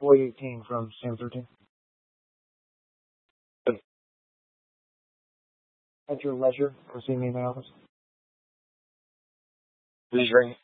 Boy 18 from Sam 13. At your leisure, go see me in my office. Please ring.